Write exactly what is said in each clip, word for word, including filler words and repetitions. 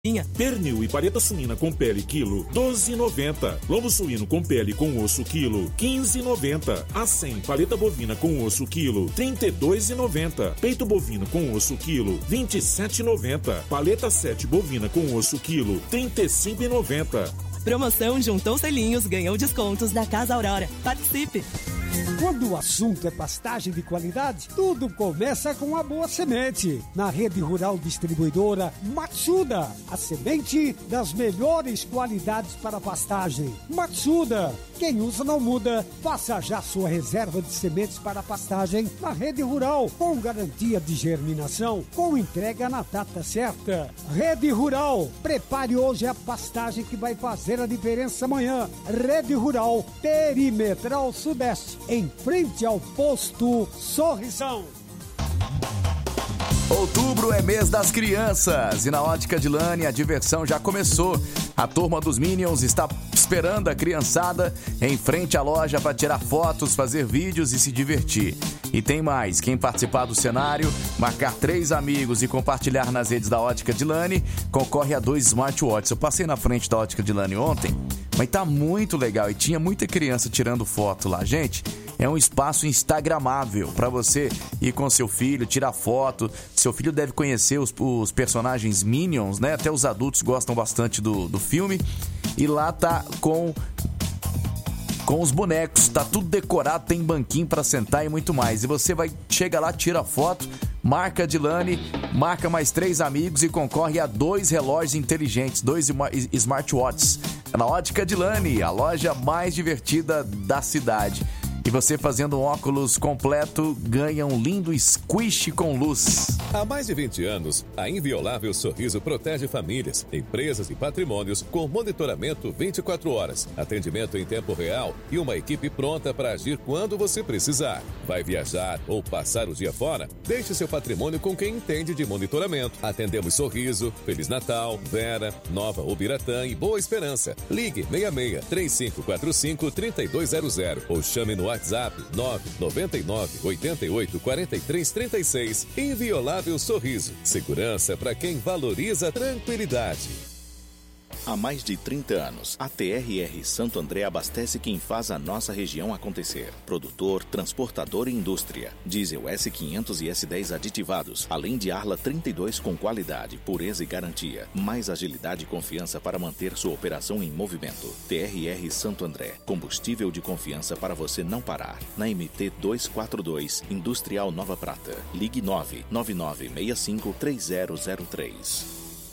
Pernil e paleta suína com pele quilo, doze e noventa. Lombo suíno com pele com osso quilo, quinze e noventa. Acém paleta bovina com osso quilo, trinta e dois e noventa. Peito bovino com osso quilo, vinte e sete e noventa. Paleta sete bovina com osso quilo, trinta e cinco e noventa. Promoção Juntou Selinhos, ganhou descontos da Casa Aurora. Participe! Quando o assunto é pastagem de qualidade, tudo começa com a boa semente. Na Rede Rural Distribuidora Matsuda, a semente das melhores qualidades para pastagem. Matsuda, quem usa não muda. Faça já sua reserva de sementes para pastagem na Rede Rural, com garantia de germinação, com entrega na data certa. Rede Rural, prepare hoje a pastagem que vai fazer a diferença amanhã. Rede Rural, Perimetral Sudeste, em frente ao posto Sorrisão. Outubro é mês das crianças e na Ótica Dilane a diversão já começou. A turma dos Minions está esperando a criançada em frente à loja para tirar fotos, fazer vídeos e se divertir. E tem mais, quem participar do cenário, marcar três amigos e compartilhar nas redes da Ótica Dilane, concorre a dois smartwatches. Eu passei na frente da Ótica Dilane ontem, mas tá muito legal e tinha muita criança tirando foto lá. Gente, é um espaço instagramável para você ir com seu filho, tirar foto. Seu filho deve conhecer os, os personagens Minions, né? Até os adultos gostam bastante do, do filme. E lá tá com... com os bonecos, tá tudo decorado, tem banquinho pra sentar e muito mais. E você vai, chega lá, tira foto, marca a Dilane, marca mais três amigos e concorre a dois relógios inteligentes, dois smartwatches. Na Ótica Dilane, a loja mais divertida da cidade. E você fazendo um óculos completo ganha um lindo squish com luz. Há mais de vinte anos, a Inviolável Sorriso protege famílias, empresas e patrimônios com monitoramento vinte e quatro horas, atendimento em tempo real e uma equipe pronta para agir quando você precisar. Vai viajar ou passar o dia fora? Deixe seu patrimônio com quem entende de monitoramento. Atendemos Sorriso, Feliz Natal, Vera, Nova Ubiratã e Boa Esperança. Ligue seis seis, três cinco quatro cinco, três dois zero zero ou chame no WhatsApp nove nove nove, oito oito, quatro três três seis. Inviolável Sorriso. Segurança para quem valoriza a tranquilidade. Há mais de trinta anos, a T R R Santo André abastece quem faz a nossa região acontecer. Produtor, transportador e indústria. Diesel S quinhentos e S dez aditivados, além de Arla trinta e dois com qualidade, pureza e garantia. Mais agilidade e confiança para manter sua operação em movimento. T R R Santo André, combustível de confiança para você não parar. Na M T duzentos e quarenta e dois, Industrial Nova Prata. Ligue nove nove nove seis cinco três zero zero três.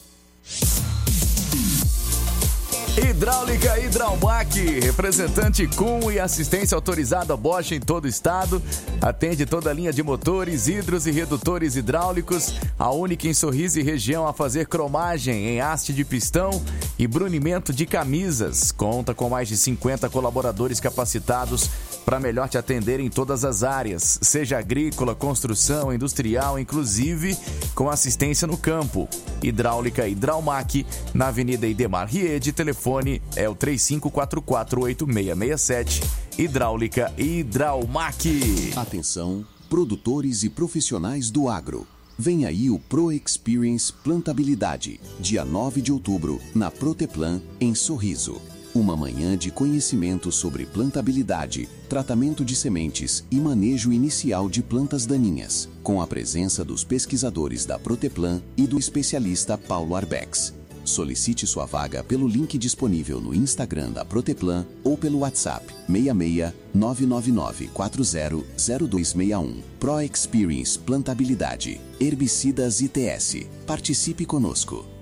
Hidráulica Hidraumac, representante com e assistência autorizada Bosch em todo o estado. Atende toda a linha de motores, hidros e redutores hidráulicos. A única em Sorriso e região a fazer cromagem em haste de pistão e brunimento de camisas. Conta com mais de cinquenta colaboradores capacitados para melhor te atender em todas as áreas, seja agrícola, construção, industrial, inclusive com assistência no campo. Hidráulica Hidraumac, na Avenida Idemar Riede, telefone é o três cinco quatro quatro, oito seis seis sete. Hidráulica Hidraumac. Atenção, produtores e profissionais do agro. Vem aí o Pro Experience Plantabilidade, dia nove de outubro, na Proteplan, em Sorriso. Uma manhã de conhecimento sobre plantabilidade, tratamento de sementes e manejo inicial de plantas daninhas, com a presença dos pesquisadores da Proteplan e do especialista Paulo Arbex. Solicite sua vaga pelo link disponível no Instagram da Proteplan ou pelo WhatsApp seis seis nove nove nove quatro zero zero dois seis um. Pro Experience Plantabilidade. Herbicidas I T S. Participe conosco.